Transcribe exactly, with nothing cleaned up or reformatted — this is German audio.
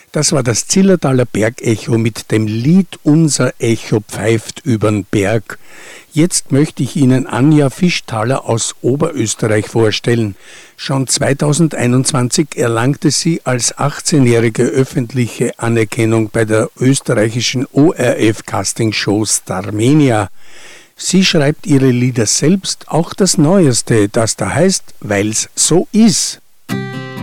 Das war das Zillertaler Bergecho mit dem Lied Unser Echo pfeift übern Berg. Jetzt möchte ich Ihnen Anja Fischthaler aus Oberösterreich vorstellen. Schon zweitausendeinundzwanzig erlangte sie als achtzehnjährige öffentliche Anerkennung bei der österreichischen O R F-Castingshow Starmania. Sie schreibt ihre Lieder selbst, auch das Neueste, das da heißt, weil's so ist.